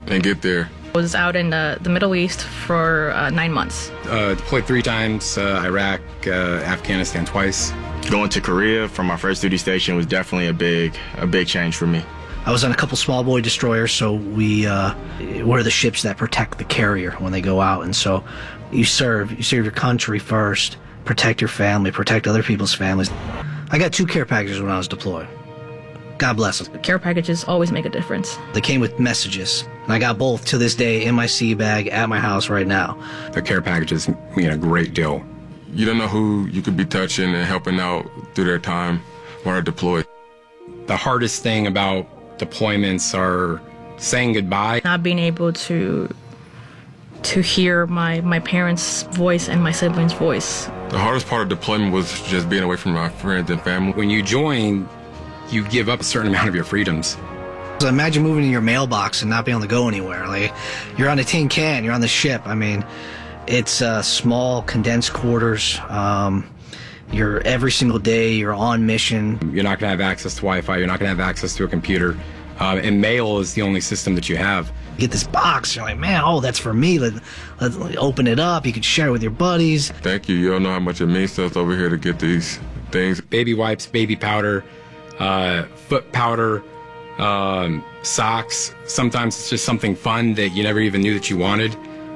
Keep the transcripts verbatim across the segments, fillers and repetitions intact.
and get there. I was out in the, the Middle East for uh, nine months. Uh, deployed three times, uh, Iraq, uh, Afghanistan twice. Going to Korea from my first duty station was definitely a big, a big change for me. I was on a couple small boy destroyers, so we uh, we're the ships that protect the carrier when they go out. And so you serve, you serve your country first, protect your family, protect other people's families. I got two care packages when I was deployed. God bless them. Care packages always make a difference. They came with messages, and I got both to this day in my sea bag at my house right now. The care packages mean a great deal. You don't know who you could be touching and helping out through their time while they're deployed. The hardest thing about deployments are saying goodbye. Not being able to to hear my, my parents' voice and my siblings' voice. The hardest part of deployment was just being away from my friends and family. When you join, you give up a certain amount of your freedoms. So imagine moving in your mailbox and not being able to go anywhere. Like, you're on a tin can, you're on the ship. I mean, it's uh, small, condensed quarters. Um, you're every single day, you're on mission. You're not going to have access to Wi-Fi. You're not going to have access to a computer. Um, and mail is the only system that you have. You get this box, you're like, man, oh, that's for me. Let, let's open it up. You can share it with your buddies. Thank you. You don't know how much it means to us over here to get these things. Baby wipes, baby powder, uh, foot powder, um, socks. Sometimes it's just something fun that you never even knew that you wanted.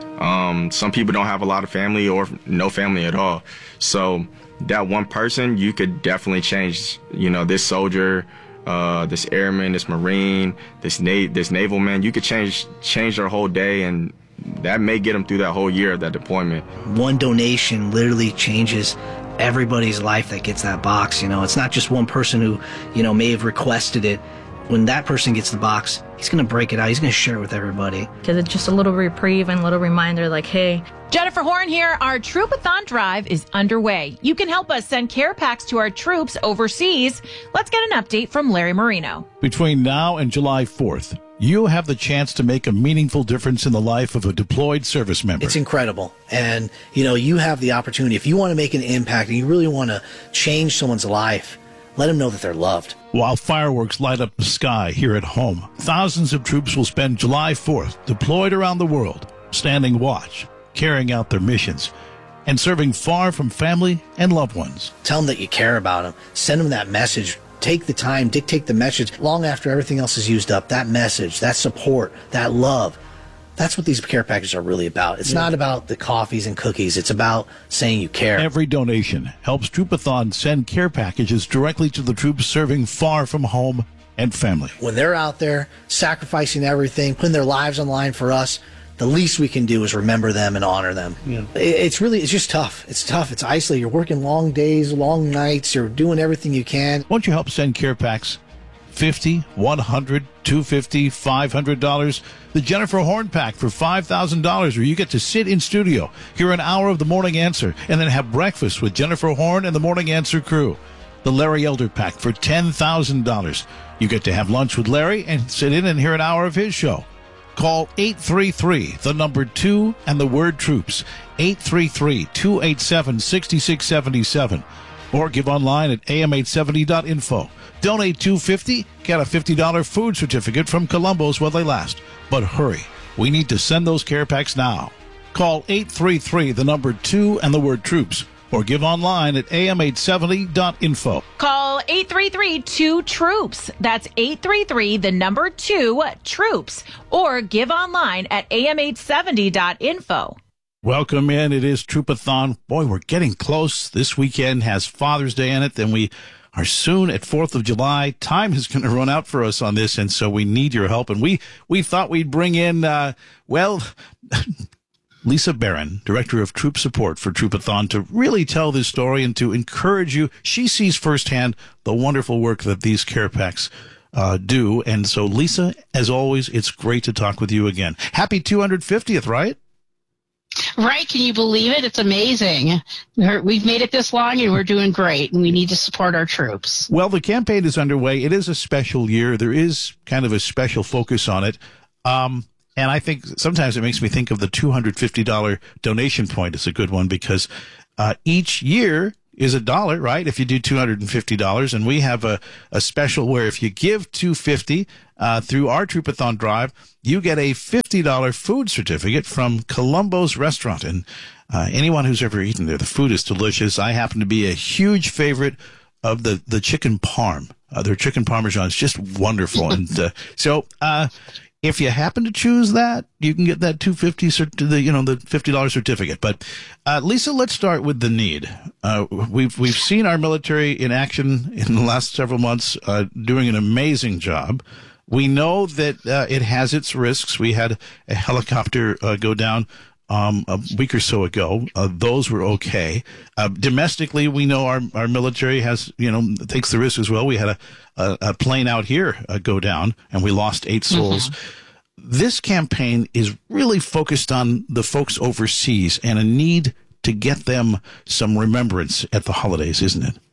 Um, some people don't have a lot of family or no family at all. So that one person, you could definitely change, you know, this soldier, uh, this airman, this Marine, this na- this naval man. You could change change their whole day, and that may get them through that whole year of that deployment. One donation literally changes everybody's life that gets that box. You know, it's not just one person who, you know, may have requested it. When that person gets the box, he's going to break it out. He's going to share it with everybody. Because it's just a little reprieve and a little reminder like, hey. Jennifer Horn here. Our Troopathon drive is underway. You can help us send care packs to our troops overseas. Let's get an update from Larry Marino. Between now and July fourth, you have the chance to make a meaningful difference in the life of a deployed service member. It's incredible. And, you know, you have the opportunity. If you want to make an impact and you really want to change someone's life, let them know that they're loved. While fireworks light up the sky here at home, thousands of troops will spend July fourth deployed around the world, standing watch, carrying out their missions, and serving far from family and loved ones. Tell them that you care about them. Send them that message. Take the time, dictate the message long after everything else is used up. That message, that support, that love. That's what these care packages are really about. It's yeah. not about the coffees and cookies. It's about saying you care. Every donation helps Troopathon send care packages directly to the troops serving far from home and family. When they're out there sacrificing everything, putting their lives on the line for us, the least we can do is remember them and honor them. Yeah. It's really, it's just tough. It's tough. It's isolated. You're working long days, long nights. You're doing everything you can. Won't you help send care packs? fifty, one hundred, two hundred fifty dollars, five hundred dollars. The Jennifer Horn Pack for five thousand dollars, where you get to sit in studio, hear an hour of the Morning Answer, and then have breakfast with Jennifer Horn and the Morning Answer crew. The Larry Elder Pack for ten thousand dollars. You get to have lunch with Larry and sit in and hear an hour of his show. Call eight three three, the number two, and the word troops. eight three three, two eight seven, six six seven seven. Or give online at A M eight seventy dot info. Donate two hundred fifty dollars, get a fifty dollars food certificate from Columbo's while they last. But hurry, we need to send those care packs now. Call eight three three, the number two, and the word troops. Or give online at A M eight seventy dot info. Call eight three three, two, troops. That's eight three three, the number two, troops. Or give online at A M eight seventy dot info. Welcome in. It is Troopathon. Boy, we're getting close. This weekend has Father's Day in it. Then we are soon at fourth of July. Time is going to run out for us on this, and so we need your help. And we, we thought we'd bring in, uh, well, Lisa Barron, Director of Troop Support for Troopathon, to really tell this story and to encourage you. She sees firsthand the wonderful work that these care packs uh, do. And so, Lisa, as always, it's great to talk with you again. Happy two hundred fiftieth, right? Right. Can you believe it? It's amazing. We're, we've made it this long and we're doing great, and we need to support our troops. Well, the campaign is underway. It is a special year. There is kind of a special focus on it. Um, and I think sometimes it makes me think of the two hundred fifty dollars donation point as a good one, because uh, each year is a dollar, right? If you do two hundred fifty dollars, and we have a, a special where if you give two hundred fifty dollars uh, through our Troupathon Drive, you get a fifty dollars food certificate from Columbo's Restaurant. And uh, anyone who's ever eaten there, the food is delicious. I happen to be a huge favorite of the, the chicken parm. Uh, their chicken parmesan is just wonderful. and uh, so uh, if you happen to choose that, you can get that two hundred fifty dollars cert- the you know the fifty dollars certificate. But uh, Lisa, let's start with the need. Uh, we've we've seen our military in action in the last several months, uh, doing an amazing job. We know that uh, it has its risks. We had a helicopter uh, go down um, a week or so ago. Uh, those were okay. Uh, domestically, we know our, our military has, you know, takes the risk as well. We had a, a, a plane out here uh, go down, and we lost eight souls. Mm-hmm. This campaign is really focused on the folks overseas and a need to get them some remembrance at the holidays, isn't it?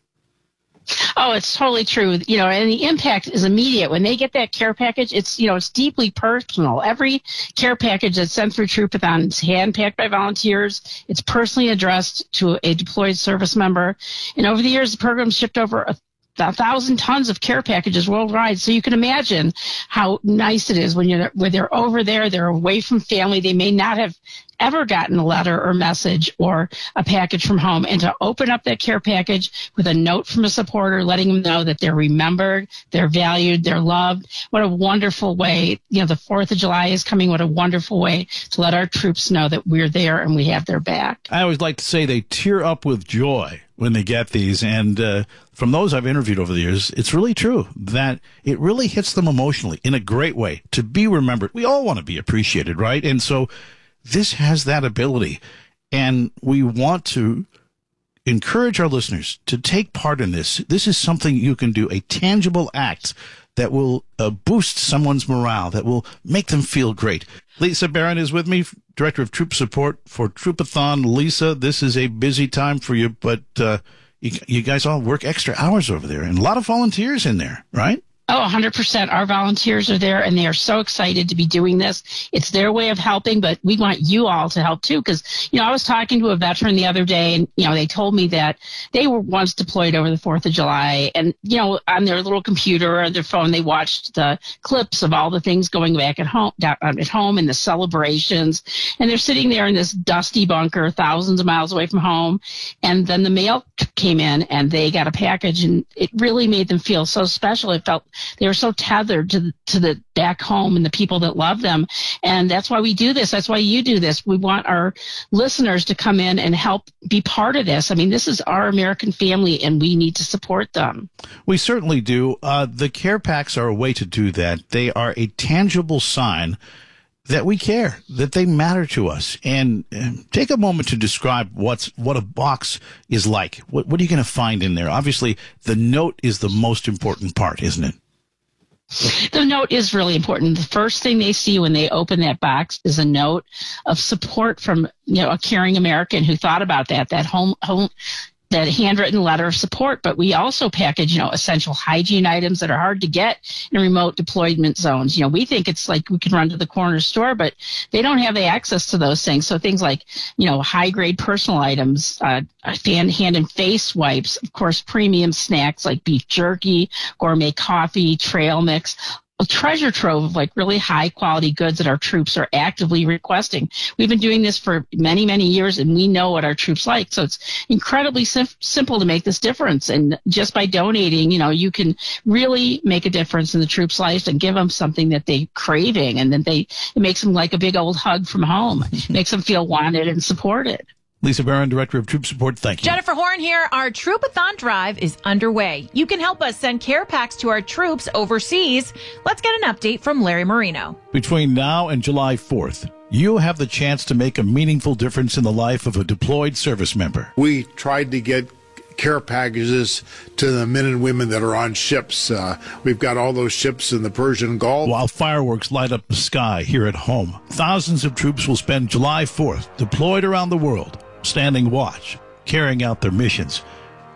Oh, it's totally true. You know, and the impact is immediate. When they get that care package, it's, you know, it's deeply personal. Every care package that's sent through Troupathon is hand-packed by volunteers. It's personally addressed to a deployed service member. And over the years, the program's shipped over a a thousand tons of care packages worldwide. So you can imagine how nice it is when you're when they're over there, they're away from family. They may not have ever gotten a letter or message or a package from home, and to open up that care package with a note from a supporter letting them know that they're remembered, they're valued, they're loved. What a wonderful way. You know, the fourth of July is coming. What a wonderful way to let our troops know that we're there and we have their back. I always like to say they tear up with joy when they get these. And uh, from those I've interviewed over the years, it's really true that it really hits them emotionally in a great way to be remembered. We all want to be appreciated, right? And so this has that ability. And we want to encourage our listeners to take part in this. This is something you can do, a tangible act that will uh, boost someone's morale, that will make them feel great. Lisa Barron is with me, Director of Troop Support for Troupathon. Lisa, this is a busy time for you, but uh, you, you guys all work extra hours over there, and a lot of volunteers in there, right? Oh, one hundred percent. Our volunteers are there, and they are so excited to be doing this. It's their way of helping, but we want you all to help too. Because, you know, I was talking to a veteran the other day, and, you know, they told me that they were once deployed over the fourth of July. And, you know, on their little computer or their phone, they watched the clips of all the things going back at home, at home and the celebrations. And they're sitting there in this dusty bunker, thousands of miles away from home. And then the mail came in, and they got a package, and it really made them feel so special. It felt they were so tethered to the, to the back home and the people that love them. And that's why we do this. That's why you do this. We want our listeners to come in and help be part of this. I mean, this is our American family, and we need to support them. We certainly do. Uh, the care packs are a way to do that. They are a tangible sign that we care, that they matter to us. And uh, take a moment to describe what's what a box is like. What, what are you going to find in there? Obviously, the note is the most important part, isn't it? The note is really important. The first thing they see when they open that box is a note of support from, you know, a caring American who thought about that, that home, home, that handwritten letter of support. But we also package, you know, essential hygiene items that are hard to get in remote deployment zones. You know, we think it's like we can run to the corner store, but they don't have the access to those things. So things like, you know, high grade personal items, uh, hand, hand and face wipes, of course, premium snacks like beef jerky, gourmet coffee, trail mix, a treasure trove of like really high quality goods that our troops are actively requesting. We've been doing this for many, many years, and we know what our troops like. So it's incredibly sim- simple to make this difference. And just by donating, you know, you can really make a difference in the troops' lives and give them something that they're craving, and then they, it makes them like a big old hug from home. It makes them feel wanted and supported. Lisa Barron, Director of Troop Support, thank you. Jennifer Horn here. Our Troupathon Drive is underway. You can help us send care packs to our troops overseas. Let's get an update from Larry Marino. Between now and July fourth, you have the chance to make a meaningful difference in the life of a deployed service member. We tried to get care packages to the men and women that are on ships. Uh, we've got all those ships in the Persian Gulf. While fireworks light up the sky here at home, thousands of troops will spend July fourth deployed around the world, standing watch, carrying out their missions.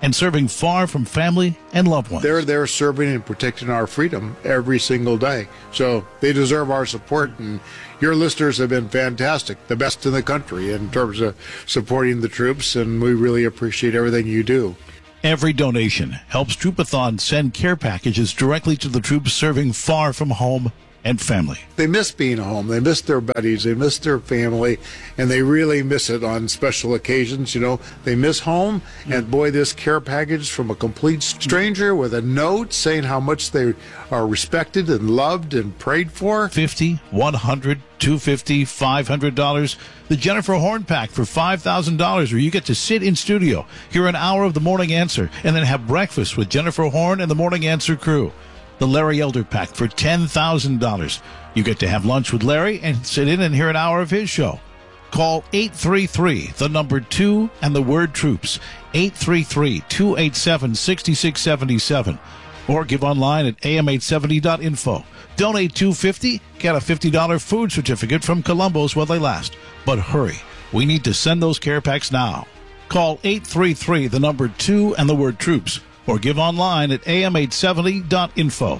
and serving far from family and loved ones. They're there serving and protecting our freedom every single day. So they deserve our support, and your listeners have been fantastic, the best in the country in terms of supporting the troops, and we really appreciate everything you do. Every donation helps Troopathon send care packages directly to the troops serving far from home and family. They miss being home. They miss their buddies. They miss their family, and they really miss it on special occasions. You know, they miss home, and boy, this care package from a complete stranger with a note saying how much they are respected and loved and prayed for. fifty, one hundred, two hundred fifty dollars, five hundred dollars. The Jennifer Horn Pack for five thousand dollars, where you get to sit in studio, hear an hour of the Morning Answer, and then have breakfast with Jennifer Horn and the Morning Answer crew. The Larry Elder Pack for ten thousand dollars. You get to have lunch with Larry and sit in and hear an hour of his show. Call eight three three, the number two, and the word troops. eight three three, two eight seven, six six seven seven. Or give online at A M eight seventy dot info. Donate two hundred fifty dollars, get a fifty dollars food certificate from Columbo's while they last. But hurry, we need to send those care packs now. Call eight three three, the number two, and the word troops. Or give online at A M eight seventy dot info.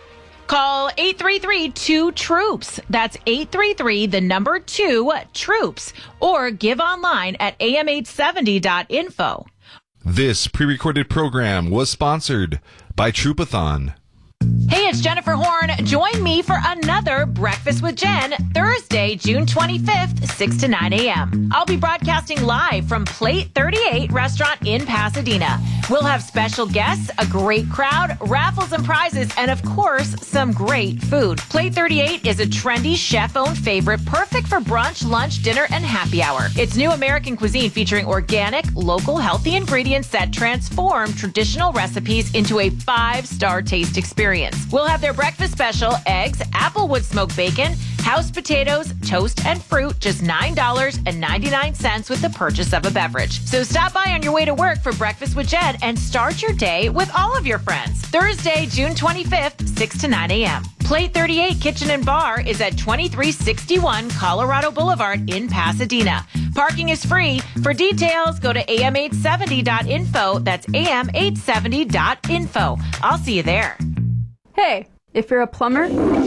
Call eight three three, two, troops. That's eight three three, the number two, troops. Or give online at A M eight seventy dot info. This pre-recorded program was sponsored by Troopathon. Hey, it's Jennifer Horn. Join me for another Breakfast with Jen, Thursday, June twenty-fifth, six to nine a.m. I'll be broadcasting live from Plate thirty-eight Restaurant in Pasadena. We'll have special guests, a great crowd, raffles and prizes, and of course, some great food. Plate thirty-eight is a trendy chef-owned favorite, perfect for brunch, lunch, dinner, and happy hour. It's new American cuisine featuring organic, local, healthy ingredients that transform traditional recipes into a five-star taste experience. We'll have their breakfast special, eggs, applewood smoked bacon, house potatoes, toast, and fruit, just nine dollars and ninety-nine cents with the purchase of a beverage. So stop by on your way to work for Breakfast with Jen and start your day with all of your friends. Thursday, June twenty-fifth, six to nine a.m. Plate thirty-eight Kitchen and Bar is at twenty-three sixty-one Colorado Boulevard in Pasadena. Parking is free. For details, go to A M eight seventy dot info. That's A M eight seventy dot info. I'll see you there. Hey, if you're a plumber,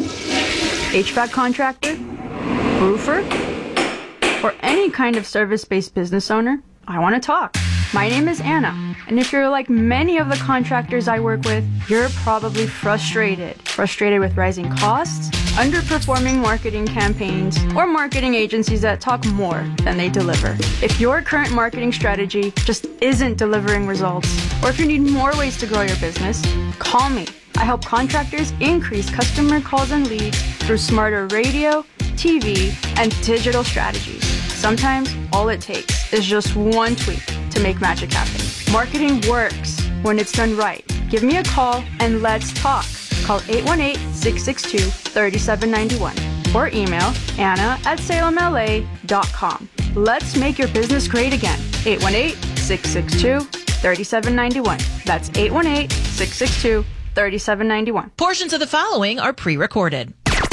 H V A C contractor, roofer, or any kind of service-based business owner, I want to talk. My name is Anna, and if you're like many of the contractors I work with, you're probably frustrated. Frustrated with rising costs, underperforming marketing campaigns, or marketing agencies that talk more than they deliver. If your current marketing strategy just isn't delivering results, or if you need more ways to grow your business, call me. I help contractors increase customer calls and leads through smarter radio, T V, and digital strategies. Sometimes all it takes is just one tweak to make magic happen. Marketing works when it's done right. Give me a call and let's talk. Call eight one eight, six six two, three seven nine one or email Anna at salem L A dot com. Let's make your business great again. eight one eight, six six two, three seven nine one. That's eight one eight, six six two, three seven nine one. Portions of the following are pre-recorded.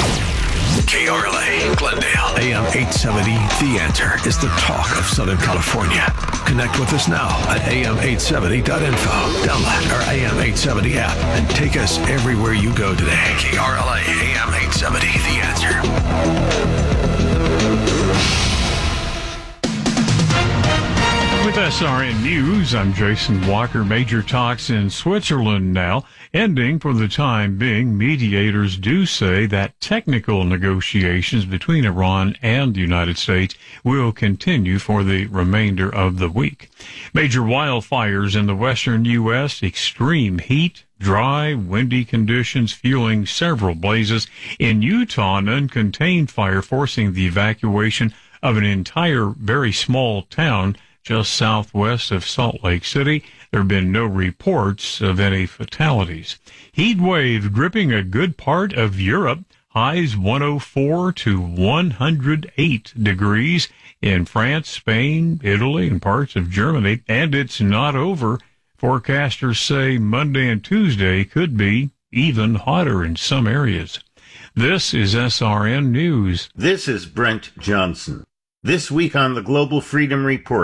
K R L A, Glendale, A M eight seventy. The Answer is the talk of Southern California. Connect with us now at A M eight seventy dot info. Download our A M eight seventy app and take us everywhere you go today. K R L A, A M eight seventy. The Answer. With S R N News, I'm Jason Walker. Major talks in Switzerland now, ending for the time being. Mediators do say that technical negotiations between Iran and the United States will continue for the remainder of the week. Major wildfires in the western U S, extreme heat, dry, windy conditions fueling several blazes. In Utah, an uncontained fire forcing the evacuation of an entire very small town just southwest of Salt Lake City. There have been no reports of any fatalities. Heat wave gripping a good part of Europe. Highs one oh four to one hundred eight degrees in France, Spain, Italy, and parts of Germany. And it's not over. Forecasters say Monday and Tuesday could be even hotter in some areas. This is S R N News. This is Brent Johnson. This week on the Global Freedom Report,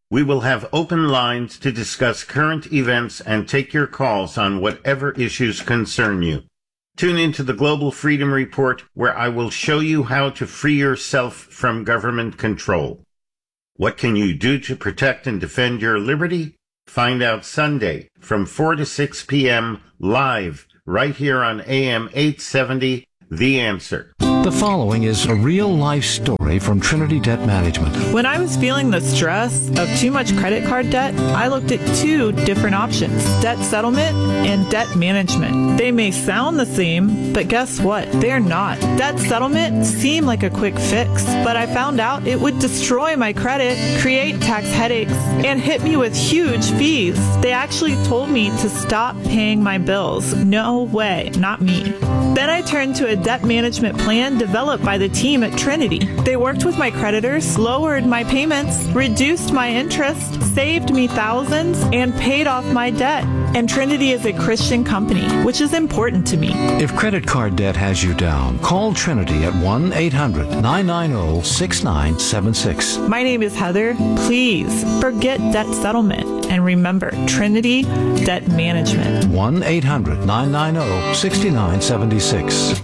We will have open lines to discuss current events and take your calls on whatever issues concern you. Tune into the Global Freedom Report, where I will show you how to free yourself from government control. What can you do to protect and defend your liberty? Find out Sunday from four to six p.m. live right here on A M eight seventy, The Answer. The following is a real-life story from Trinity Debt Management. When I was feeling the stress of too much credit card debt, I looked at two different options, debt settlement and debt management. They may sound the same, but guess what? They're not. Debt settlement seemed like a quick fix, but I found out it would destroy my credit, create tax headaches, and hit me with huge fees. They actually told me to stop paying my bills. No way, not me. Then I turned to a debt management plan developed by the team at Trinity. They worked with my creditors, lowered my payments, reduced my interest, saved me thousands, and paid off my debt. And Trinity is a Christian company, which is important to me. If credit card debt has you down, call Trinity at one eight hundred nine nine zero six nine seven six. My name is Heather. Please forget debt settlement and remember Trinity Debt Management. one eight hundred nine nine zero six nine seven six.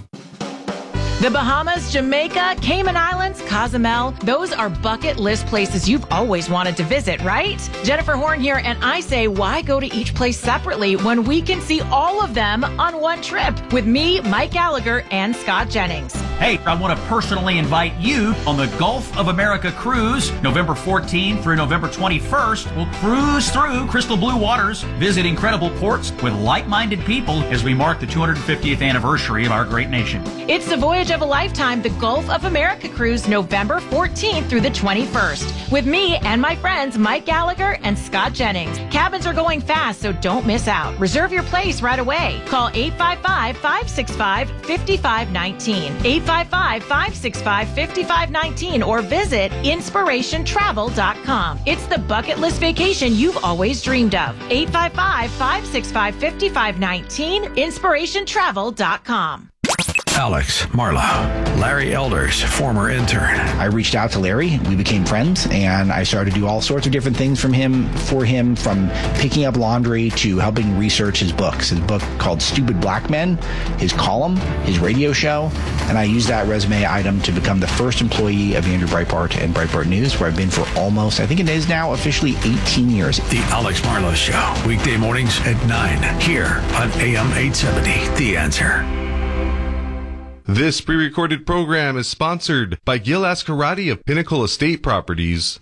The Bahamas, Jamaica, Cayman Islands, Cozumel, those are bucket list places you've always wanted to visit, right? Jennifer Horn here, and I say, why go to each place separately when we can see all of them on one trip with me, Mike Gallagher, and Scott Jennings? Hey, I want to personally invite you on the Gulf of America cruise, November fourteenth through November twenty-first. We'll cruise through crystal blue waters, visit incredible ports with like-minded people as we mark the two hundred fiftieth anniversary of our great nation. It's the voyage of a lifetime, the Gulf of America cruise, November fourteenth through the twenty-first, with me and my friends Mike Gallagher and Scott Jennings. Cabins are going fast, so don't miss out. Reserve your place right away. Call eight five five, five six five, five five one nine, eight five five, five six five, five five one nine, or visit inspiration travel dot com. It's the bucket list vacation you've always dreamed of. eight five five, five six five, five five one nine, inspiration travel dot com. Alex, Marla, Larry Elders, former intern. I reached out to Larry. We became friends, and I started to do all sorts of different things from him, for him, from picking up laundry to helping research his books. His book called Stupid Black Men, his column, his radio show, and I used that resume item to become the first employee of Andrew Breitbart and Breitbart News, where I've been for almost, I think it is now officially eighteen years. The Alex Marlowe Show, weekday mornings at nine, here on A M eight seventy, The Answer. This pre-recorded program is sponsored by Gil Ascarati of Pinnacle Estate Properties.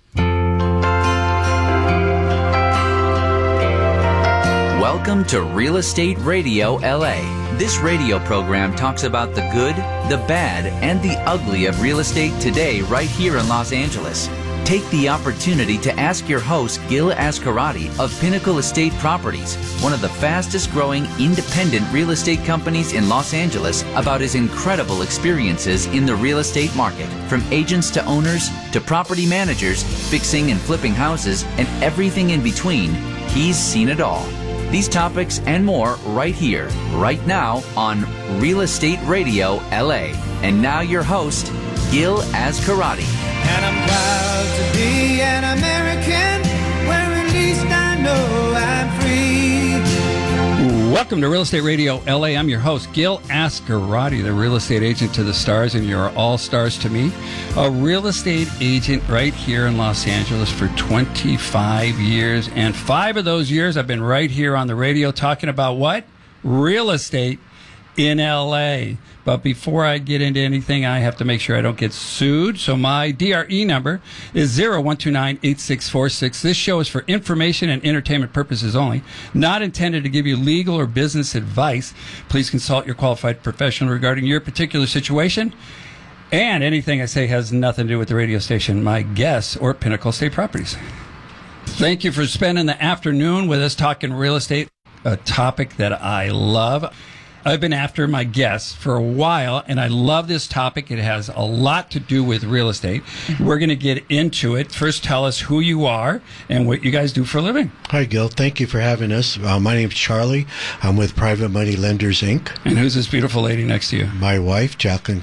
Welcome to Real Estate Radio L A. This radio program talks about the good, the bad, and the ugly of real estate today right here in Los Angeles. Take the opportunity to ask your host, Gil Ascarati of Pinnacle Estate Properties, one of the fastest growing independent real estate companies in Los Angeles, about his incredible experiences in the real estate market. From agents to owners to property managers, fixing and flipping houses, and everything in between, he's seen it all. These topics and more right here, right now on Real Estate Radio L A. And now your host, Gil Ascarati. And I'm proud to be an American, where at least I know I'm free. Welcome to Real Estate Radio L A. I'm your host, Gil Ascarati, the real estate agent to the stars, and you're all stars to me. A real estate agent right here in Los Angeles for twenty-five years. And five of those years I've been right here on the radio talking about what? Real estate in L A. But before I get into anything, I have to make sure I don't get sued. So my D R E number is zero one two nine, eight six four six. This show is for information and entertainment purposes only, not intended to give you legal or business advice. Please consult your qualified professional regarding your particular situation. And anything I say has nothing to do with the radio station, my guests, or Pinnacle Estate Properties. Thank you for spending the afternoon with us talking real estate, a topic that I love. I've been after my guests for a while, and I love this topic. It has a lot to do with real estate. Mm-hmm. We're going to get into it. First, tell us who you are and what you guys do for a living. Hi, Gil. Thank you for having us. Uh, my name's Charlie. I'm with Private Money Lenders, Incorporated. And who's this beautiful lady next to you? My wife, Jacqueline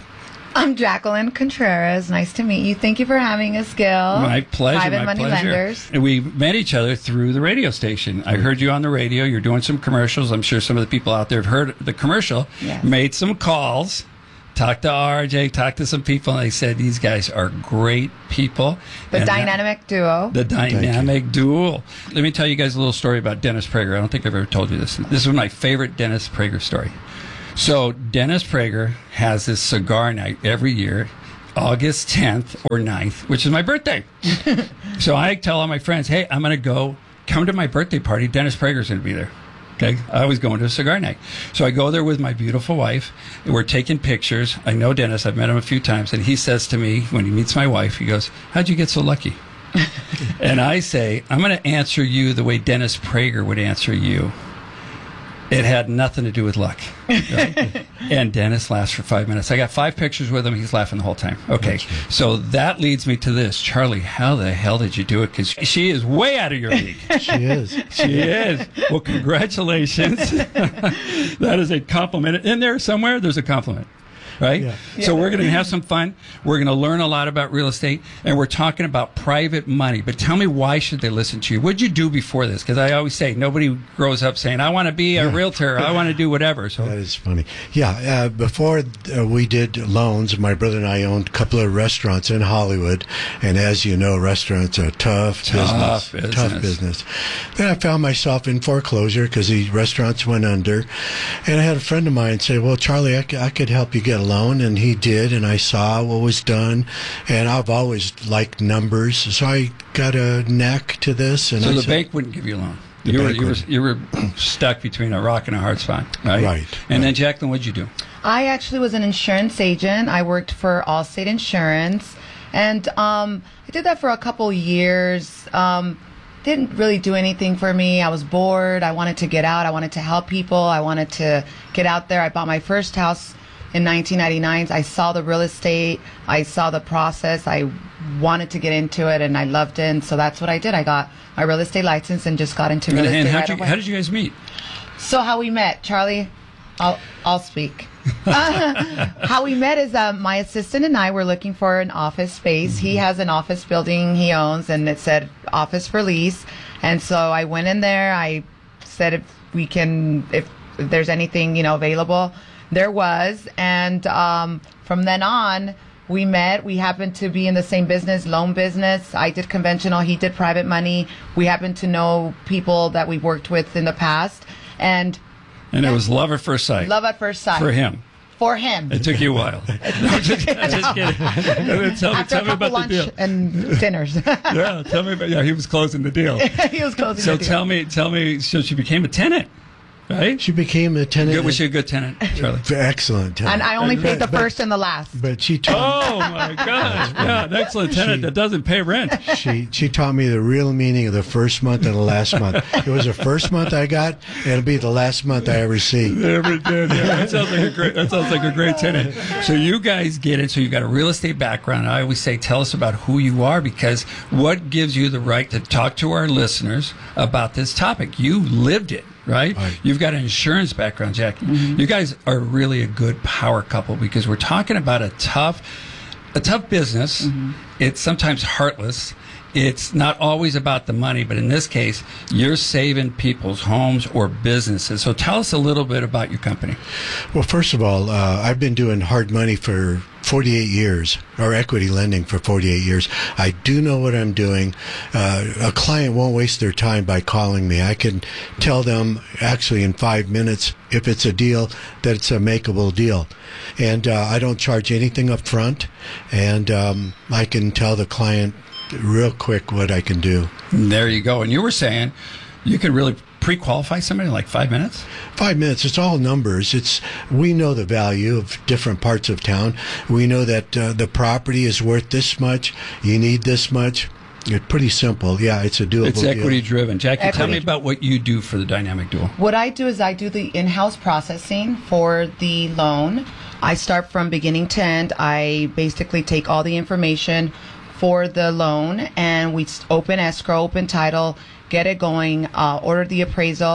I'm Jacqueline Contreras. Nice to meet you. Thank you for having us, Gil. My pleasure. Private my Money pleasure. Lenders. And we met each other through the radio station. I heard you on the radio. You're doing some commercials. I'm sure some of the people out there have heard the commercial. Yes. Made some calls. Talked to R J. Talked to some people, and they said these guys are great people. The And dynamic duo. The dynamic duel. Let me tell you guys a little story about Dennis Prager. I don't think I've ever told you this. This is my favorite Dennis Prager story. So Dennis Prager has this cigar night every year, August tenth or ninth, which is my birthday. So I tell all my friends, hey, I'm going to go. Come to my birthday party. Dennis Prager's going to be there. Okay, I was going to a cigar night. So I go there with my beautiful wife, and we're taking pictures. I know Dennis. I've met him a few times, and he says to me when he meets my wife, he goes, how'd you get so lucky? And I say, I'm going to answer you the way Dennis Prager would answer you. It had nothing to do with luck. Right? And Dennis laughs for five minutes. I got five pictures with him. He's laughing the whole time. Okay, so that leads me to this. Charlie, how the hell did you do it? Because she is way out of your league. She is. She is. Well, congratulations. That is a compliment. In there somewhere, there's a compliment. Right? Yeah. So we're going to have some fun. We're going to learn a lot about real estate, and we're talking about private money. But tell me, why should they listen to you? What did you do before this? Because I always say, nobody grows up saying, I want to be a Yeah. realtor. I want to do whatever. So That is funny. Yeah, uh, before uh, we did loans, my brother and I owned a couple of restaurants in Hollywood. And as you know, restaurants are a tough, Tough business, business. Tough business. Then I found myself in foreclosure because the restaurants went under. And I had a friend of mine say, well, Charlie, I, c- I could help you get a loan. And he did, and I saw what was done. And I've always liked numbers. So I got a knack to this. And so I the said, bank wouldn't give you a loan. The You were, bank you, were, wouldn't. you were stuck between a rock and a hard spot. Right. Right, And then, Jacqueline, what'd you do? I actually was an insurance agent. I worked for Allstate Insurance, and um, I did that for a couple years. Um, didn't really do anything for me. I was bored. I wanted to get out. I wanted to help people. I wanted to get out there. I bought my first house in nineteen ninety-nine. I saw the real estate. I saw the process. I wanted to get into it, and I loved it. And so that's what I did. I got my real estate license and just got into real And, estate and how'd right you, away. how did you guys meet? So how we met, Charlie, I'll I'll speak. Uh, how we met is uh, my assistant and I were looking for an office space. He has an office building he owns, and it said office for lease. And so I went in there. I said if we can, if, if there's anything you know available, there was. And um, from then on, we met. We happened to be in the same business, loan business. I did conventional. He did private money. We happened to know people that we worked with in the past, and. And it was love at first sight. Love at first sight. For him. For him. It took you a while. No, just, just kidding. Tell me, After tell a me couple about the lunch deal. and dinners. Yeah, tell me about. Yeah, he was closing the deal. He was closing So the deal. tell me, tell me. So she became a tenant, right? She became a tenant. Good, was she a good tenant, Charlie? Excellent tenant. And I only paid the But- first and the last. But she taught Oh my gosh! Yeah, an excellent tenant that doesn't pay rent. she she taught me the real meaning of the first month and the last month. It was the first month I got, and it'll be the last month I ever see. Never did. Yeah, that sounds like a great. That sounds like a great tenant. So you guys get it. So you got a real estate background. I always say, tell us about who you are, because what gives you the right to talk to our listeners about this topic? You lived it. Right? You've got an insurance background, Jackie. You guys are really a good power couple, because we're talking about a tough, a tough business. It's sometimes heartless. It's not always about the money, but in this case, you're saving people's homes or businesses. So tell us a little bit about your company. Well, first of all, uh, I've been doing hard money for forty-eight years, or equity lending for forty-eight years. I do know what I'm doing. Uh, a client won't waste their time by calling me. I can tell them actually in five minutes, if it's a deal, that it's a makeable deal. And uh, I don't charge anything up front, and um, I can tell the client real quick what I can do. There you go. And you were saying you could really pre-qualify somebody in like five minutes? Five minutes. It's all numbers. It's we know the value of different parts of town. We know that uh, the property is worth this much. You need this much. It's pretty simple. Yeah, it's a doable It's deal. equity driven. Jackie, tell Equity. me about what you do for the Dynamic Duel. What I do is I do the in-house processing for the loan. I start from beginning to end. I basically take all the information for the loan, and we s- open escrow, open title, get it going, uh, order the appraisal,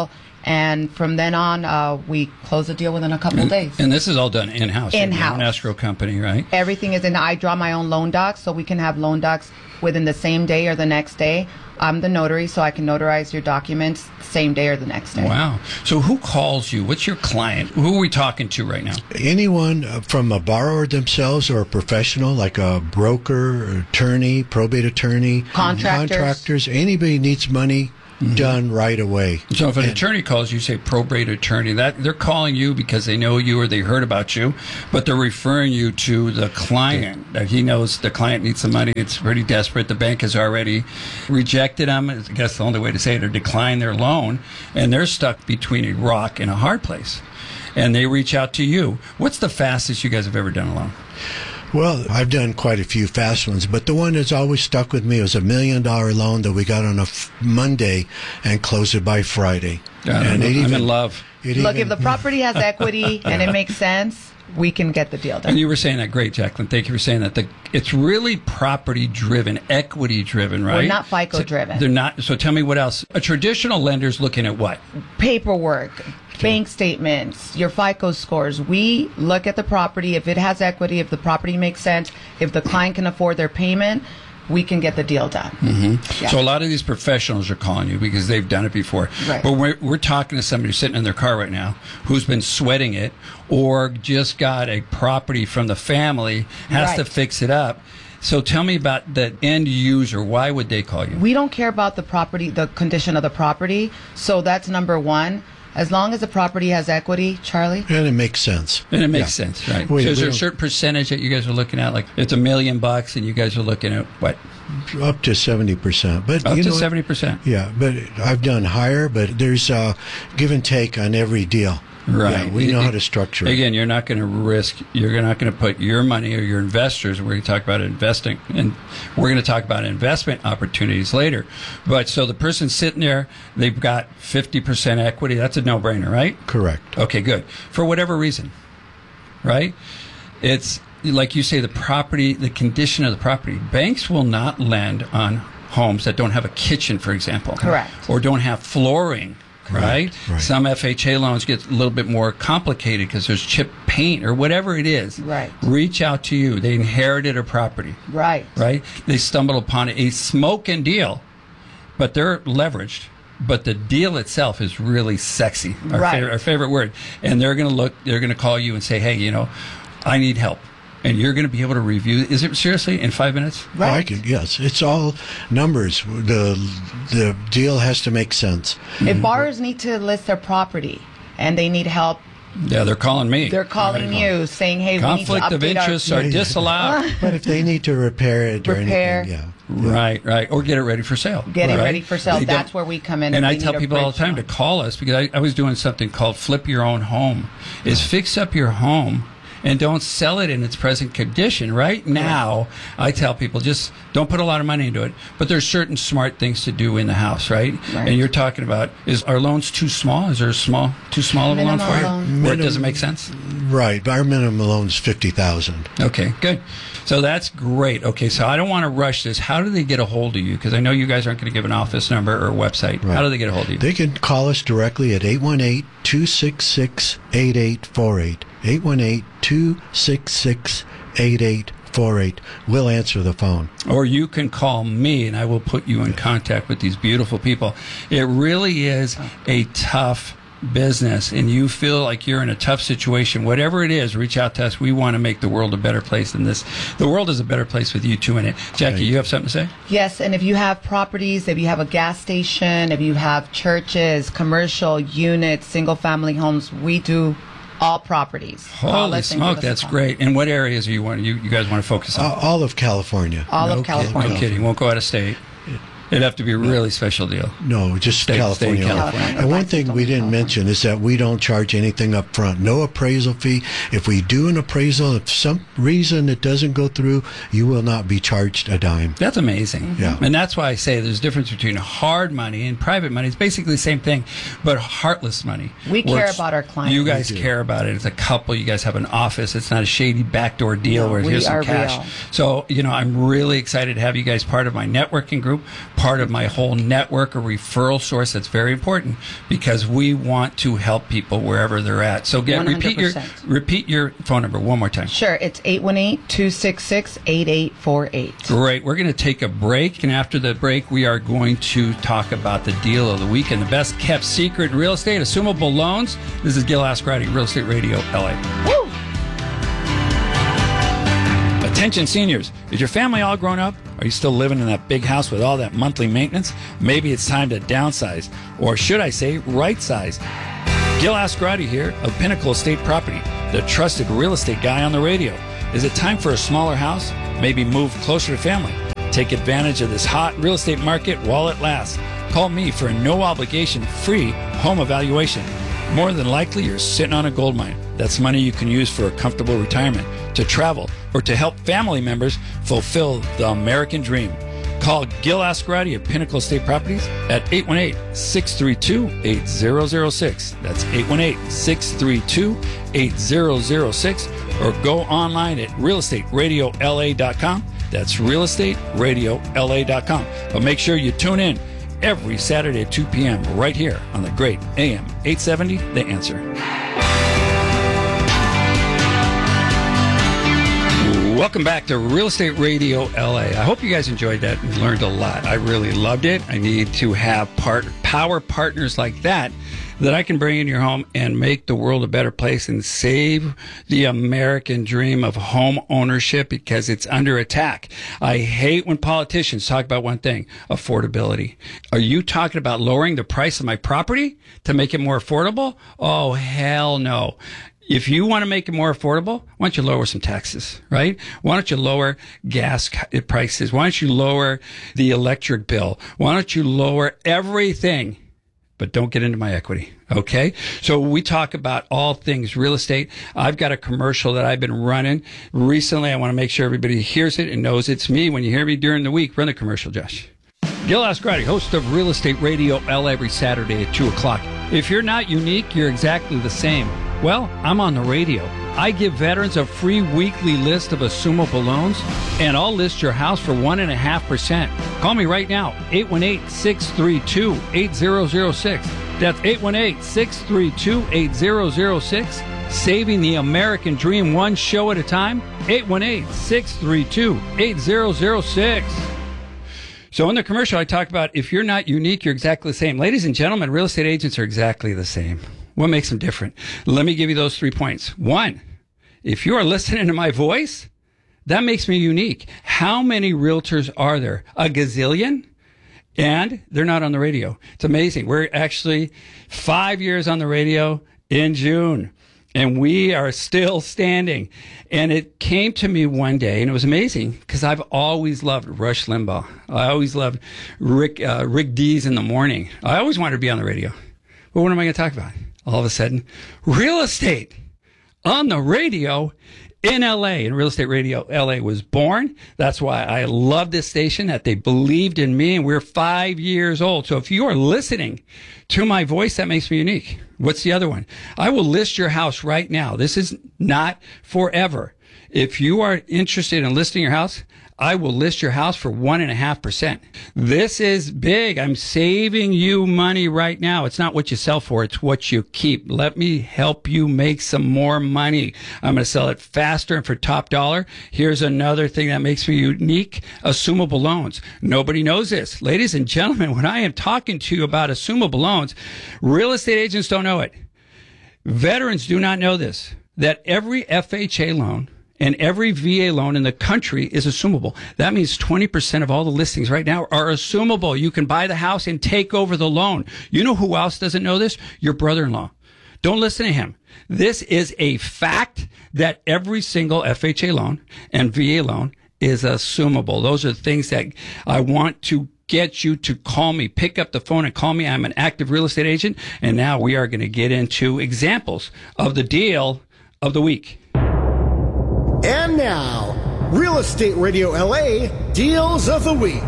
And from then on, uh, we close the deal within a couple of days. And this is all done in-house. In-house. An escrow company, right? Everything is in. I draw my own loan docs, so we can have loan docs within the same day or the next day. I'm the notary, so I can notarize your documents same day or the next day. Wow. So who calls you? What's your client? Who are we talking to right now? Anyone from a borrower themselves or a professional, like a broker, attorney, probate attorney, Contractors. contractors, anybody needs money done right away. So if an attorney calls you, say probate attorney, that they're calling you because they know you or they heard about you, but they're referring you to the client. That he knows the client needs some money. It's pretty desperate. The bank has already rejected them. I guess the only way to say it, or declined their loan, and they're stuck between a rock and a hard place. And they reach out to you. What's the fastest you guys have ever done a loan? Well, I've done quite a few fast ones, but the one that's always stuck with me was a million dollar loan that we got on a f- Monday and closed it by Friday. Yeah, I'm, and it I'm even, in love. it Look, even- if the property has equity and it makes sense, we can get the deal done. And you were saying that great, Jacqueline. Thank you for saying that. The, it's really property driven, equity driven, right? We're not FICO So driven. They're not. So tell me what else. A traditional lender's looking at what? Paperwork, bank statements, your FICO scores. We look at the property. If it has equity, if the property makes sense, if the client can afford their payment, we can get the deal done. Mm-hmm. Yeah. So a lot of these professionals are calling you because they've done it before. Right. But we're, we're talking to somebody who's sitting in their car right now who's been sweating it or just got a property from the family, has Right. to fix it up. So tell me about the end user. Why would they call you? We don't care about the property, the condition of the property. So that's number one. As long as the property has equity, Charlie. And it makes sense. And it makes Yeah. sense, right? We- so is we there a don't- certain percentage that you guys are looking at? Like it's a million bucks and you guys are looking at what? Up to seventy percent. But Up you to know what? seventy percent. Yeah, but I've done higher, but there's uh, give and take on every deal. Right. Yeah, we know It- how to structure it. Again, you're not going to risk, you're not going to put your money or your investors, we're going to talk about investing, and we're going to talk about investment opportunities later. But so the person sitting there, they've got fifty percent equity. That's a no-brainer, right? Correct. Okay, good. For whatever reason, right? It's like you say, the property, the condition of the property. Banks will not lend on homes that don't have a kitchen, for example. Correct. Or don't have flooring. Right? right. Some F H A loans get a little bit more complicated because there's chip paint or whatever it is. Right. Reach out to you. They inherited a property. Right. Right? They stumbled upon a smoking deal, but they're leveraged. But the deal itself is really sexy. Our, Right. favorite, our favorite word. And they're going to look, they're going to call you and say, hey, you know, I need help. And you're going to be able to review. Is it seriously in five minutes? Oh, I can, yes, it's all numbers. The the deal has to make sense. If borrowers need to list their property and they need help, Yeah, they're calling me. they're calling you saying, hey, Conflict we need to of update interests our are disallowed. But if they need to repair it or Repair. anything, yeah. Right, right. Or get it ready for sale. Get it right? ready for sale. They That's don't- where we come in. And if I they tell need a people all the bridge time to call us because I, I was doing something called Flip Your Own Home. Is fix up your home and don't sell it in its present condition. Right now, I tell people just don't put a lot of money into it, but there's certain smart things to do in the house, right? Right. And you're talking about, is our loans too small? Is there a small, too small of a loan Minimum for you? loan. Where it doesn't make sense? Right. Our minimum loan is fifty thousand. Okay, good. So that's great. Okay, so I don't want to rush this. How do they get a hold of you? Because I know you guys aren't going to give an office number or a website. How do they get a hold of you? They can call us directly at eight one eight, two six six, eight eight four eight. eight one eight, two six six, eight eight four eight. We'll answer the phone. Or you can call me and I will put you in contact with these beautiful people. It really is a tough business and you feel like you're in a tough situation, whatever it is, reach out to us. We want to make the world a better place than this. The world is a better place with you two in it. Jackie, you have something to say? Yes, and if you have properties, if you have a gas station, if you have churches, commercial units, single family homes, we do all properties. Call Holy us and give smoke, us a that's call. great. And what areas are you want you, you guys want to focus on? Uh, all of California. All no of California. Kid, no kidding. Won't go out of state. It'd have to be a really special deal. No, just Stay- California. stay in California. And one thing we didn't mention is that we don't charge anything up front. No appraisal fee. If we do an appraisal, if some reason it doesn't go through, you will not be charged a dime. That's amazing. Yeah. And that's why I say there's a difference between hard money and private money. It's basically the same thing, but heartless money. We care Works- about our clients. You guys We do. care about it. It's a couple. You guys have an office. It's not a shady backdoor deal No, where we here's some are cash. real. So, you know, I'm really excited to have you guys part of my networking group, part of my whole network, a referral source that's very important because we want to help people wherever they're at. So get, repeat your repeat your phone number one more time. Sure, it's eight one eight, two six six, eight eight four eight. Great. We're going to take a break, and after the break, we are going to talk about the deal of the week and the best kept secret in real estate, assumable loans. This is Gil Ascarati, Real Estate Radio L A. Woo! Attention seniors, is your family all grown up? Are you still living in that big house with all that monthly maintenance? Maybe it's time to downsize, or should I say right size? Gil Ascarati here of Pinnacle Estate Property, the trusted real estate guy on the radio. Is it time for a smaller house? Maybe move closer to family. Take advantage of this hot real estate market while it lasts. Call me for a no obligation free home evaluation. More than likely, you're sitting on a gold mine. That's money you can use for a comfortable retirement, to travel, or to help family members fulfill the American dream. Call Gil Ascarati of Pinnacle Estate Properties at eight one eight, six three two, eight zero zero six. That's eight one eight, six three two, eight zero zero six. Or go online at real estate radio L A dot com. That's real estate radio L A dot com. But make sure you tune in every Saturday at two p.m. right here on the great A M eight seventy, The Answer. Welcome back to Real Estate Radio L A. I hope you guys enjoyed that and learned a lot. I really loved it. I need to have part power partners like that that I can bring in your home and make the world a better place and save the American dream of home ownership because it's under attack. I hate when politicians talk about one thing, affordability. Are you talking about lowering the price of my property to make it more affordable? Oh, hell no. If you want to make it more affordable, why don't you lower some taxes, right? Why don't you lower gas prices? Why don't you lower the electric bill? Why don't you lower everything? But don't get into my equity, okay? So we talk about all things real estate. I've got a commercial that I've been running recently. I want to make sure everybody hears it and knows it's me. When you hear me during the week, run the commercial, Josh. Gil Ascarati, host of Real Estate Radio L A every Saturday at two o'clock. If you're not unique, you're exactly the same. Well, I'm on the radio. I give veterans a free weekly list of assumable loans, and I'll list your house for one point five percent. Call me right now, eight one eight, six three two, eight zero zero six. That's eight one eight, six three two, eight zero zero six. Saving the American dream one show at a time, eight one eight, six three two, eight zero zero six. So in the commercial, I talk about if you're not unique, you're exactly the same. Ladies and gentlemen, real estate agents are exactly the same. What makes them different? Let me give you those three points. One, if you are listening to my voice, that makes me unique. How many realtors are there? A gazillion? And they're not on the radio. It's amazing. We're actually five years on the radio in June, and we are still standing. And it came to me one day, and it was amazing because I've always loved Rush Limbaugh. I always loved Rick, uh, Rick Dees in the morning. I always wanted to be on the radio. But what am I going to talk about? All of a sudden, real estate on the radio in L A. And Real Estate Radio L A was born. That's why I love this station, that they believed in me, and we're five years old. So if you are listening to my voice, that makes me unique. What's the other one? I will list your house right now. This is not forever. If you are interested in listing your house, I will list your house for one and a half percent. This is big. I'm saving you money right now. It's not what you sell for. It's what you keep. Let me help you make some more money. I'm going to sell it faster and for top dollar. Here's another thing that makes me unique. Assumable loans. Nobody knows this. Ladies and gentlemen, when I am talking to you about assumable loans, real estate agents don't know it. Veterans do not know this, that every F H A loan and every V A loan in the country is assumable. That means twenty percent of all the listings right now are assumable. You can buy the house and take over the loan. You know who else doesn't know this? Your brother-in-law. Don't listen to him. This is a fact that every single F H A loan and V A loan is assumable. Those are the things that I want to get you to call me. Pick up the phone and call me. I'm an active real estate agent. And now we are going to get into examples of the deal of the week. And now, Real Estate Radio L A Deals of the Week.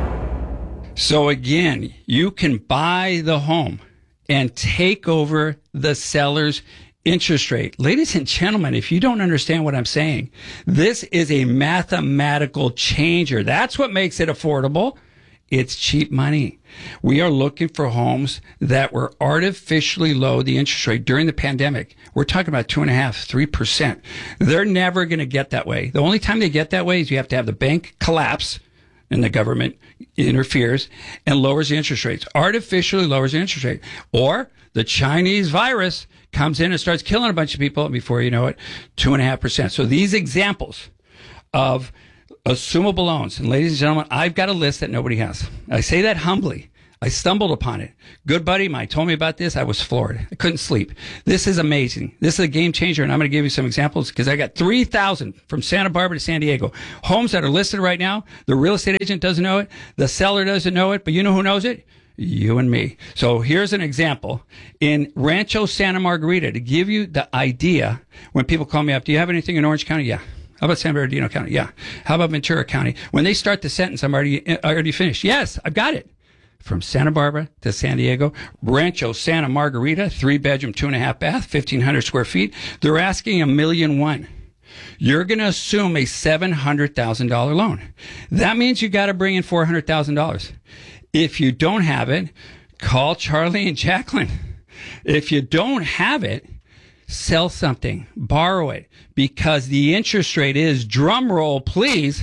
So again, you can buy the home and take over the seller's interest rate. Ladies and gentlemen, if you don't understand what I'm saying, this is a mathematical changer. That's what makes it affordable. It's cheap money. We are looking for homes that were artificially low, the interest rate during the pandemic. We're talking about two and a half, three percent. They're never going to get that way. The only time they get that way is you have to have the bank collapse and the government interferes and lowers the interest rates, artificially lowers the interest rate. Or the Chinese virus comes in and starts killing a bunch of people, and before you know it, two and a half percent. So these examples of assumable loans, and ladies and gentlemen, I've got a list that nobody has. I say that humbly. I stumbled upon it. Good buddy of mine told me about this. I was floored. I couldn't sleep. This is amazing. This is a game changer, and I'm going to give you some examples because I got three thousand from Santa Barbara to San Diego. Homes that are listed right now. The real estate agent doesn't know it. The seller doesn't know it, but you know who knows it? You and me. So here's an example in Rancho Santa Margarita to give you the idea when people call me up. Do you have anything in Orange County? Yeah. How about San Bernardino County? Yeah. How about Ventura County? When they start the sentence, I'm already, already finished. Yes, I've got it. From Santa Barbara to San Diego, Rancho Santa Margarita, three bedroom, two and a half bath, fifteen hundred square feet. They're asking a million one. You're going to assume a seven hundred thousand dollars loan. That means you got to bring in four hundred thousand dollars. If you don't have it, call Charlie and Jacqueline. If you don't have it, sell something, borrow it, because the interest rate is, drum roll please,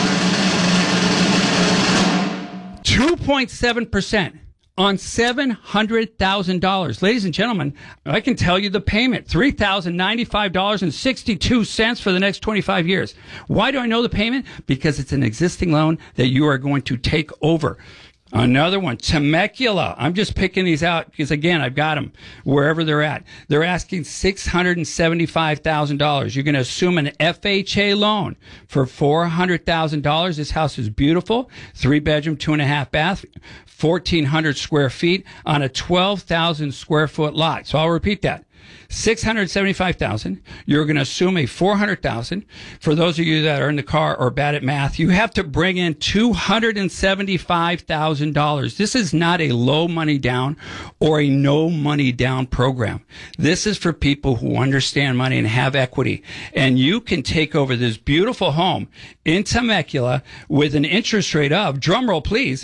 two point seven percent on seven hundred thousand dollars. Ladies and gentlemen, I can tell you the payment, three thousand ninety-five dollars and sixty-two cents for the next twenty-five years. Why do I know the payment? Because it's an existing loan that you are going to take over. Another one, Temecula. I'm just picking these out because, again, I've got them wherever they're at. They're asking six hundred seventy-five thousand dollars. You're going to assume an F H A loan for four hundred thousand dollars. This house is beautiful. Three bedroom, two and a half bath, fourteen hundred square feet on a twelve thousand square foot lot. So I'll repeat that. six hundred seventy-five thousand dollars. You're going to assume a four hundred thousand dollars. For those of you that are in the car or bad at math, you have to bring in two hundred seventy-five thousand dollars. This is not a low money down or a no money down program. This is for people who understand money and have equity. And you can take over this beautiful home in Temecula with an interest rate of, drumroll please,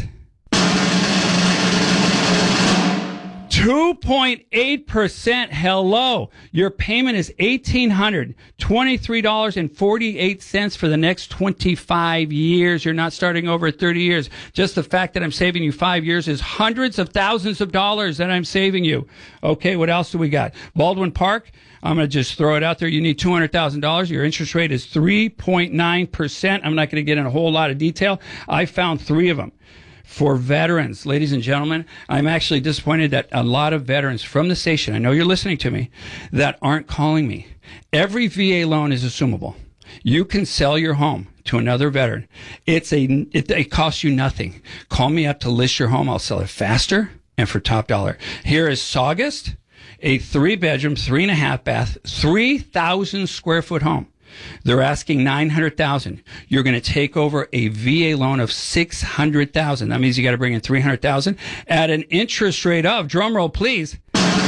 two point eight percent. Hello. Your payment is one thousand eight hundred twenty-three dollars and forty-eight cents for the next twenty-five years. You're not starting over at thirty years. Just the fact that I'm saving you five years is hundreds of thousands of dollars that I'm saving you. Okay, what else do we got? Baldwin Park. I'm going to just throw it out there. You need two hundred thousand dollars. Your interest rate is three point nine percent. I'm not going to get in a whole lot of detail. I found three of them. For veterans, ladies and gentlemen, I'm actually disappointed that a lot of veterans from the station, I know you're listening to me, that aren't calling me. Every V A loan is assumable. You can sell your home to another veteran. It's a, it, it costs you nothing. Call me up to list your home. I'll sell it faster and for top dollar. Here is Saugust, a three bedroom, three and a half bath, three thousand square foot home. They're asking nine hundred thousand dollars. You're going to take over a V A loan of six hundred thousand dollars. That means you got to bring in three hundred thousand dollars at an interest rate of, drumroll please,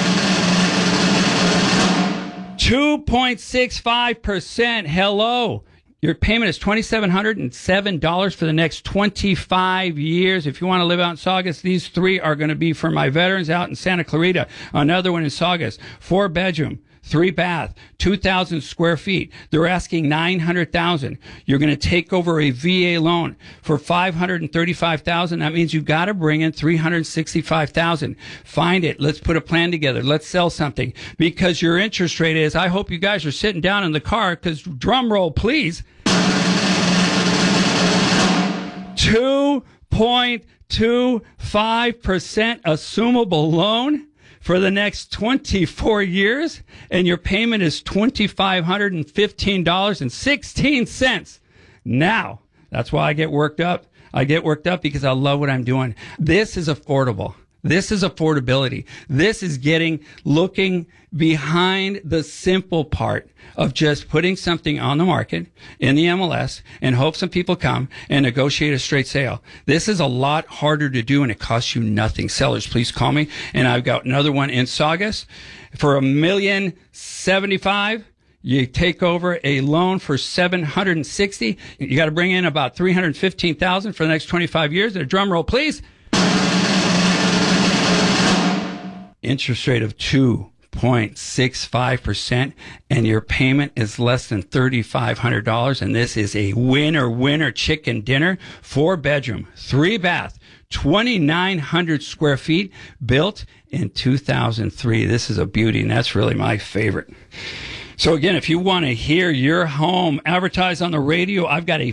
two point six five percent. Hello. Your payment is two thousand seven hundred seven dollars for the next twenty-five years. If you want to live out in Saugus, these three are going to be for my veterans out in Santa Clarita. Another one in Saugus, four bedroom, three bath, two thousand square feet. They're asking nine hundred thousand dollars. You're going to take over a V A loan for five hundred thirty-five thousand dollars. That means you got to bring in three hundred sixty-five thousand dollars. Find it. Let's put a plan together. Let's sell something because your interest rate is, I hope you guys are sitting down in the car because drum roll, please, two point two five percent assumable loan for the next twenty-four years, and your payment is two thousand five hundred fifteen dollars and sixteen cents. Now, that's why I get worked up. I get worked up because I love what I'm doing. This is affordable. This is affordability. This is getting, looking behind the simple part of just putting something on the market in the M L S and hope some people come and negotiate a straight sale. This is a lot harder to do and it costs you nothing. Sellers, please call me. And I've got another one in Saugus for a million seventy-five. You take over a loan for seven hundred sixty. You got to bring in about three hundred fifteen thousand for the next twenty-five years. A drum roll, please. Interest rate of two point six five percent, and your payment is less than three thousand five hundred dollars. And this is a winner, winner chicken dinner. Four bedroom, three bath, twenty-nine hundred square feet, built in two thousand three. This is a beauty, and that's really my favorite. So again, if you want to hear your home advertised on the radio, I've got a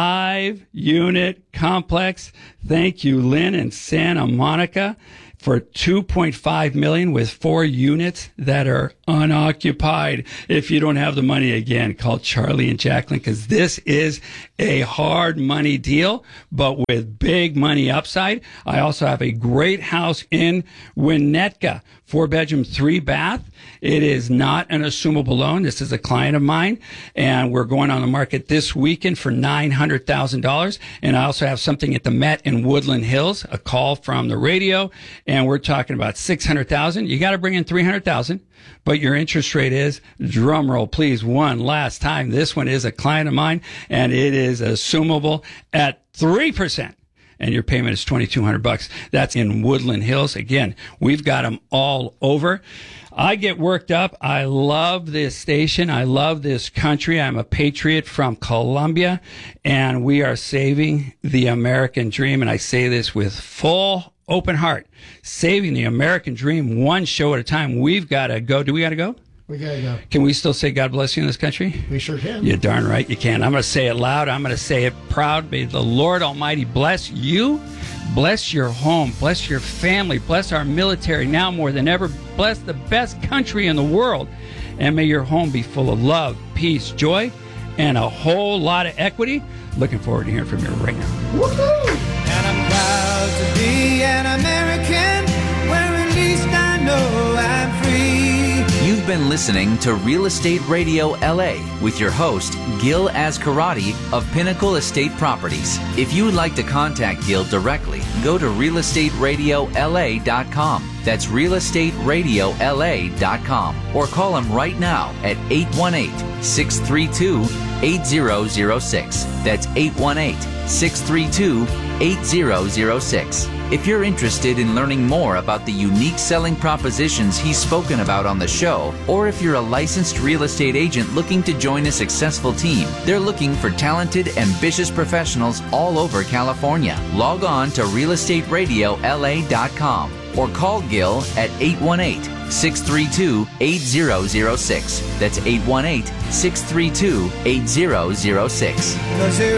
five-unit complex. Thank you, Lynn in Santa Monica, for two point five million dollars with four units that are unoccupied. If you don't have the money, again, call Charlie and Jacqueline, because this is a hard money deal, but with big money upside. I also have a great house in Winnetka, four bedroom, three bath. It is not an assumable loan. This is a client of mine, and we're going on the market this weekend for nine hundred thousand dollars. And I also have something at the Met in Woodland Hills, a call from the radio, and we're talking about six hundred thousand dollars. You got to bring in three hundred thousand dollars, but your interest rate is, drum roll please, one last time. This one is a client of mine, and it is assumable at three percent. And your payment is twenty-two hundred bucks. That's in Woodland Hills. Again, we've got them all over. I get worked up. I love this station. I love this country. I'm a patriot from Colombia, and we are saving the American dream. And I say this with full open heart. Saving the American dream one show at a time. We've got to go. Do we got to go? We gotta go. Can we still say God bless you in this country? We sure can. You're darn right you can. I'm going to say it loud. I'm going to say it proud. May the Lord Almighty bless you, bless your home, bless your family, bless our military now more than ever, bless the best country in the world, and may your home be full of love, peace, joy, and a whole lot of equity. Looking forward to hearing from you right now. Woohoo! And I'm proud to be an American, where at least I know I'm free. You've been listening to Real Estate Radio L A with your host, Gil Ascarati of Pinnacle Estate Properties. If you would like to contact Gil directly, go to real estate radio L A dot com. That's real estate radio L A dot com. Or call him right now at eight one eight, six three two, eight zero zero six. That's eight one eight, six three two, eight zero zero six. If you're interested in learning more about the unique selling propositions he's spoken about on the show, or if you're a licensed real estate agent looking to join a successful team, they're looking for talented, ambitious professionals all over California. Log on to real estate radio L A dot com or call Gil at eight one eight, six three two, eight zero zero six. That's eight one eight, six three two, eight zero zero six.